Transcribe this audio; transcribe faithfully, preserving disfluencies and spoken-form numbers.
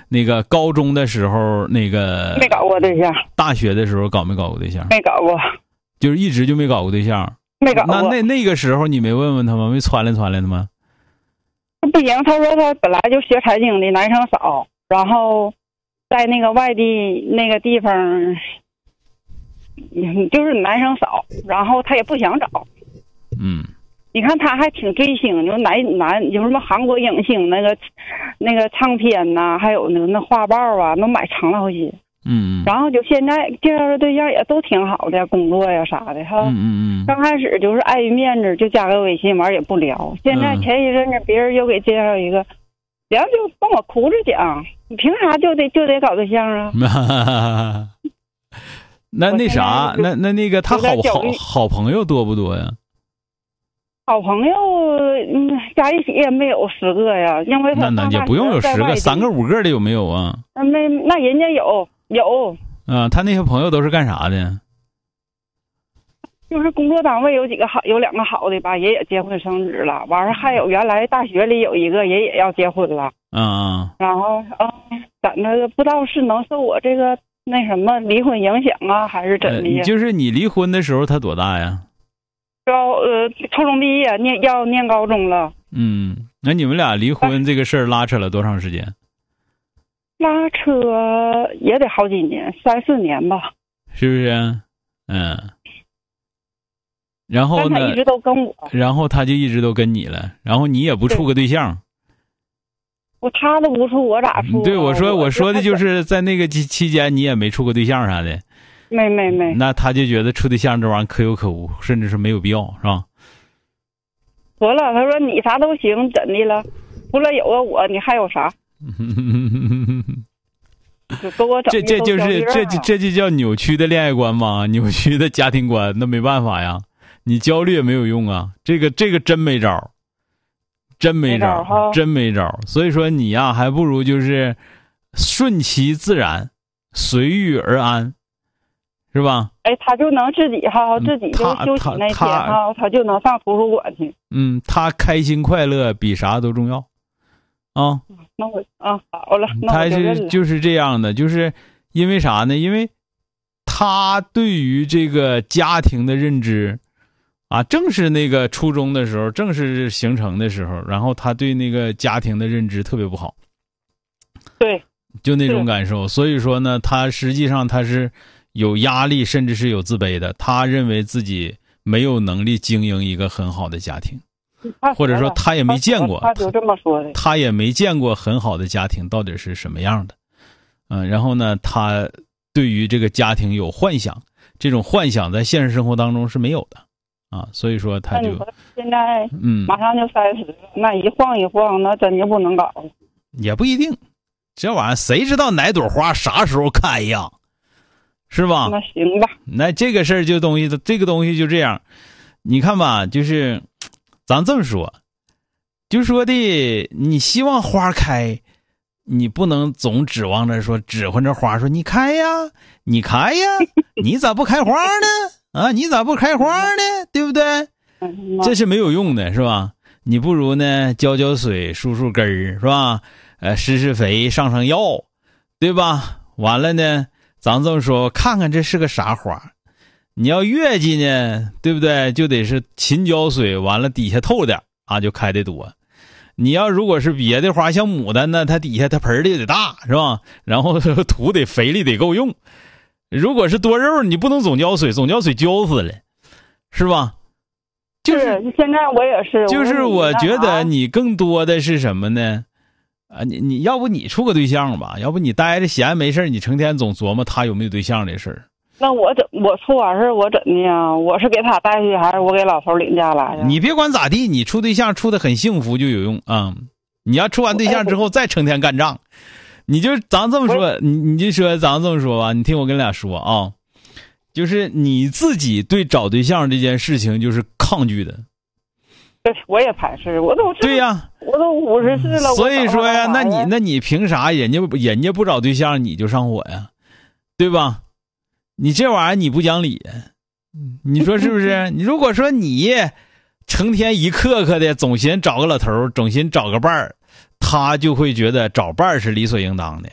那个高中的时候，那个没搞过对象。 大学的时候搞没搞过对象？ 没搞过， 就是一直就没搞过对象。 没搞过。 那那那个时候你没问问他吗？没传来传来的吗？ 不行，他说他本来就学财经的，男生少，然后在那个外地那个地方，嗯，就是男生少，然后他也不想找。 嗯。 你看他还挺追星，就男男有什么韩国影星那个那个唱片呐、啊，还有那个那画报啊，都买成了好几。 嗯， 然后就现在介绍的对象也都挺好的，工作呀啥的哈。 嗯嗯嗯。 刚开始就是碍于面子就加个微信，完也不聊。现在前一阵子别人又给介绍一个，然后就帮我哭着讲，你凭啥就得就得搞对象啊？ 那那啥，那那那个他好好好朋友多不多呀？ 好朋友，嗯，加一起也没有十个呀，因为他那那也不用有十个，三个五个的有没有啊？ 那没，那人家有有。 啊，他那些朋友都是干啥的？ 就是工作单位有几个好，有两个好的吧，也也结婚生子了。完了还有原来大学里有一个也也要结婚了。 嗯嗯。 然后啊，咱那个不知道是能受我这个那什么离婚影响啊，还是怎的、呃？ 就是你离婚的时候他多大呀？ 高呃，初中毕业，念要念高中了。 嗯，那你们俩离婚这个事儿拉扯了多长时间？ 拉扯也得好几年，三四年吧。 是不是？嗯。然后呢？ 他一直都跟我。 然后他就一直都跟你了，然后你也不处个对象。 我他都不处，我咋处、啊？ 对，我说我说的就是在那个期期间你也没处过对象啥的。 没没没， 那他就觉得处对象这玩意儿可有可无，甚至是没有必要，是吧？ 说了，他说你啥都行，怎的了？除了有个我，你还有啥？就给我整这这就是这这就叫扭曲的恋爱观嘛，扭曲的家庭观，那没办法呀，你焦虑也没有用啊，这个这个真没招，真没招，真没招。所以说你呀，还不如就是顺其自然，随遇而安。是吧？ 哎，他就能自己哈，自己就休息那天哈，他就能上图书馆去。 嗯，他开心快乐比啥都重要，啊。 那我啊好了，那他是就是这样的，就是因为啥呢？因为他对于这个家庭的认知啊，正是那个初中的时候，正是形成的时候，然后他对那个家庭的认知特别不好。 对， 就那种感受。所以说呢，他实际上他是有压力，甚至是有自卑的。他认为自己没有能力经营一个很好的家庭，或者说他也没见过， 他就这么说的， 他也没见过很好的家庭到底是什么样的。嗯，然后呢，他对于这个家庭有幻想，这种幻想在现实生活当中是没有的啊，所以说他就现在嗯， 马上就三十了，那一晃一晃，那真就不能搞了。 也不一定，这玩意儿谁知道哪朵花啥时候开呀？是吧？ 那行吧。 那这个事儿就东西，这个东西就这样。你看吧，就是咱这么说，就说的你希望花开，你不能总指望着说指唤着花说你开呀，你开呀，你咋不开花呢？啊，你咋不开花呢？对不对？这是没有用的，是吧？你不如呢浇浇水，疏疏根儿，是吧？呃，施施肥，上上药，对吧？完了呢。咱这么说，看看这是个啥花？你要月季呢，对不对？就得是勤浇水，完了底下透点啊，就开得多。你要如果是别的花，像牡丹呢，它底下它盆里得大，是吧？然后土得肥力得够用。如果是多肉，你不能总浇水，总浇水浇死了，是吧？就是现在我也是， 就是我觉得你更多的是什么呢？啊，你你要不你处个对象吧？要不你待着闲没事，你成天总琢磨他有没有对象这事儿。 那我怎我处完事我怎的呀？我是给他带去，还是我给老头领家来呀？ 你别管咋地，你处对象处的很幸福就有用啊、嗯！你要处完对象之后再成天干仗，你就咱这么说，你你就说咱这么说吧，你听我跟你俩说啊，就是你自己对找对象这件事情就是抗拒的。 对，我也排斥，我都对呀、啊， 我都五十四了。 所以说呀，那你那你凭啥人家人家不找对象你就上火呀，对吧？你这玩意儿你不讲理，你说是不是？你如果说你成天一刻刻的总寻找个老头，总寻找个伴儿，他就会觉得找伴儿是理所应当的。